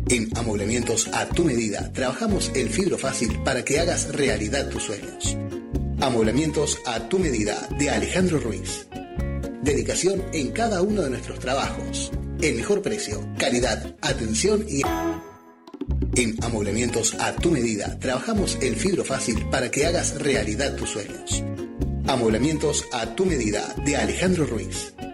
En Amoblamientos a tu medida, trabajamos el fibro fácil para que hagas realidad tus sueños. Amoblamientos a tu medida, de Alejandro Ruiz. Dedicación en cada uno de nuestros trabajos. El mejor precio, calidad, atención y... En Amoblamientos a tu medida, trabajamos el fibro fácil para que hagas realidad tus sueños. Amoblamientos a tu medida, de Alejandro Ruiz.